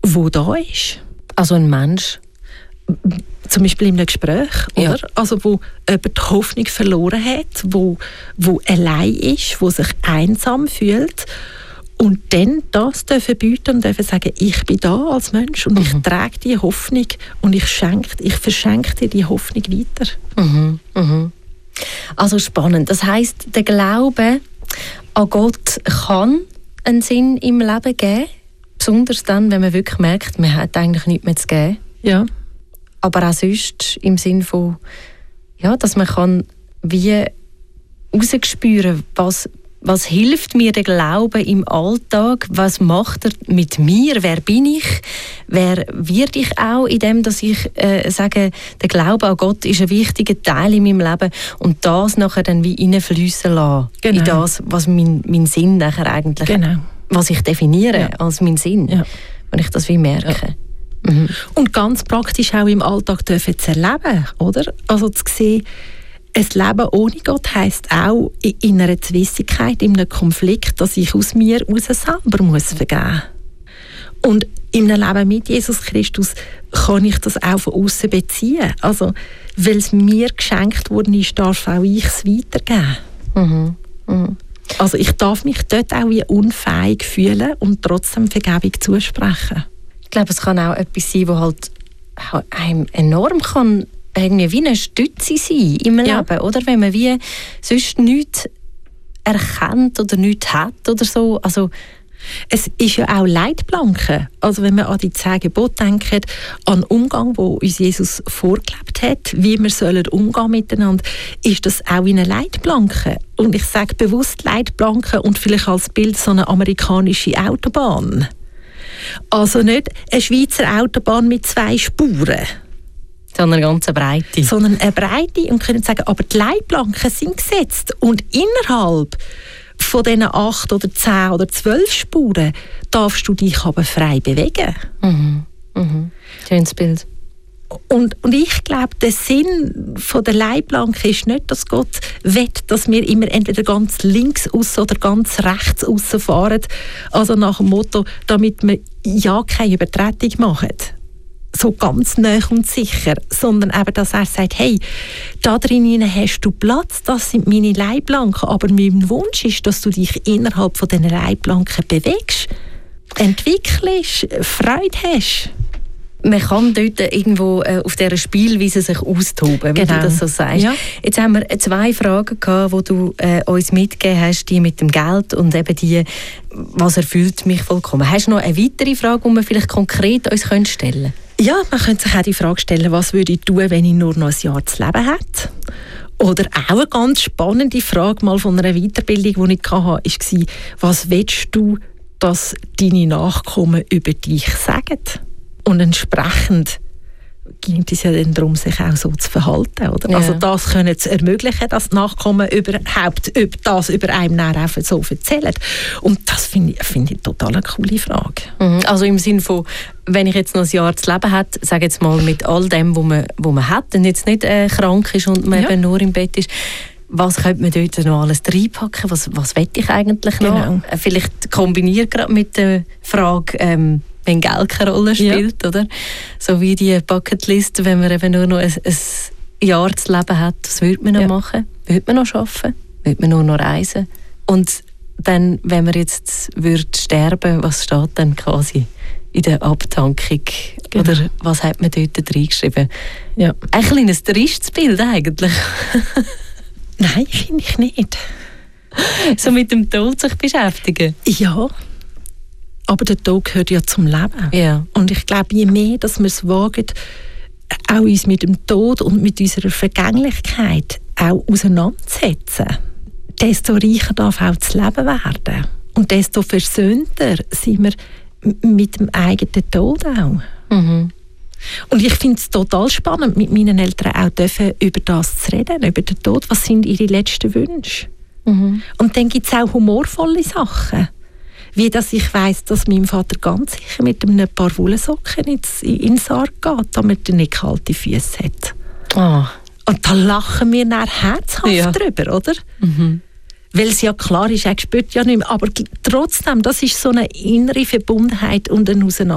wo da ist. Also ein Mensch. Zum Beispiel in einem Gespräch, Ja. oder? Also wo jemand die Hoffnung verloren hat, wo allein ist, wo sich einsam fühlt und dann das dürfen bieten und dürfen sagen, ich bin da als Mensch und ich trage die Hoffnung und ich verschenke dir die Hoffnung weiter. Mhm. Mhm. Also spannend. Das heisst, der Glaube an Gott kann einen Sinn im Leben geben, besonders dann, wenn man wirklich merkt, man hat eigentlich nichts mehr zu geben. Ja. Aber auch sonst im Sinn von, ja, dass man kann wie rausspüren, was hilft mir der Glaube im Alltag, was macht er mit mir, wer bin ich, wer werde ich auch in dem, dass ich sage, der Glaube an Gott ist ein wichtiger Teil in meinem Leben und das nachher dann wie reinfließen lassen, Genau. in das, was mein Sinn nachher eigentlich, Genau. was ich definiere als mein Sinn, Ja. wenn ich das wie merke. Ja. Und ganz praktisch auch im Alltag dürfen zu erleben, oder? Also zu sehen, ein Leben ohne Gott heisst auch in einer Zwissigkeit, in einem Konflikt, dass ich aus mir heraus selber muss vergeben. Und in einem Leben mit Jesus Christus kann ich das auch von außen beziehen. Also, weil es mir geschenkt worden ist, darf auch ich es weitergeben. Mhm. Mhm. Also ich darf mich dort auch wie unfähig fühlen und trotzdem Vergebung zusprechen. Ich glaube, es kann auch etwas sein, das halt einem enorm kann, irgendwie wie eine Stütze sein im Ja. Leben, oder? Wenn man wie sonst nichts erkennt oder nichts hat oder so. Also, Es ist ja auch Leitplanke. Also wenn man an die 10 Gebote denkt, an den Umgang, wo uns Jesus vorgelebt hat, wie wir sollen umgehen miteinander, ist das auch eine Leitplanke. Und ich sage bewusst Leitplanke und vielleicht als Bild so eine amerikanische Autobahn. Also nicht eine Schweizer Autobahn mit 2 Spuren, sondern eine ganz breite. sondern eine Breite und können sagen, aber die Leitplanken sind gesetzt und innerhalb von diesen 8 oder 10 oder 12 Spuren darfst du dich aber frei bewegen. Mhm. Mhm. Schönes Bild. Und ich glaube, der Sinn von der Leitplanke ist nicht, dass Gott will, dass wir immer entweder ganz links aussen oder ganz rechts aussen fahren. Also nach dem Motto, damit wir ja keine Übertretung machen. So ganz nah und sicher. Sondern eben, dass er sagt, hey, da drinnen hast du Platz, das sind meine Leitplanken. Aber mein Wunsch ist, dass du dich innerhalb von diesen Leitplanken bewegst, entwickelst, Freude hast. Man kann dort irgendwo auf dieser Spielweise sich austoben, wie du das so sagst. Ja. Jetzt haben wir 2 Fragen gehabt, die du uns mitgegeben hast, die mit dem Geld und eben die, was erfüllt mich vollkommen. Hast du noch eine weitere Frage, die wir vielleicht konkret uns stellen können? Ja, man könnte sich auch die Frage stellen, was würde ich tun, wenn ich nur noch ein Jahr zu leben hätte? Oder auch eine ganz spannende Frage mal von einer Weiterbildung, die ich hatte, war, was willst du, dass deine Nachkommen über dich sagen? Und entsprechend ging es ja dann darum, sich auch so zu verhalten. Oder? Ja. Also das können zu ermöglichen, dass die Nachkommen überhaupt das über einem auch so erzählen. Und das finde ich eine total coole Frage. Mhm. Also im Sinne von, wenn ich jetzt noch ein Jahr zu leben hätte, sage jetzt mal mit all dem, wo man hat, und jetzt nicht krank ist und man eben nur im Bett ist, was könnte man dort noch alles reinpacken? Was will ich eigentlich noch? Genau. Vielleicht kombiniert gerade mit der Frage, wenn Geld keine Rolle spielt, oder? So wie die Bucketlist, wenn man eben nur noch ein Jahr zu leben hat, was würde man noch machen? Würde man noch arbeiten? Würde man nur noch reisen? Und dann, wenn man jetzt sterben, was steht dann quasi in der Abtankung? Genau. Oder was hat man dort reingeschrieben? Ja. Ein kleines tristes Bild eigentlich. Nein, finde ich nicht. So mit dem Tod sich beschäftigen. Ja, aber der Tod gehört ja zum Leben. Ja. Und ich glaube, je mehr, dass wir es wagen, auch uns mit dem Tod und mit unserer Vergänglichkeit auch auseinanderzusetzen, desto reicher darf auch das Leben werden. Und desto versöhnter sind wir mit dem eigenen Tod auch. Mhm. Und ich finde es total spannend, mit meinen Eltern auch dürfen, über das zu reden, über den Tod. Was sind ihre letzten Wünsche? Mhm. Und dann gibt es auch humorvolle Sachen. Wie dass ich weiss, dass mein Vater ganz sicher mit einem paar Wollsocken in den Sarg geht, damit er nicht kalte Füße hat. Oh. Und da lachen wir dann herzhaft drüber, oder? Mhm. Weil es ja klar ist, er spürt ja nicht mehr. Aber trotzdem, das ist so eine innere Verbundenheit und eine Auseinandersetzung.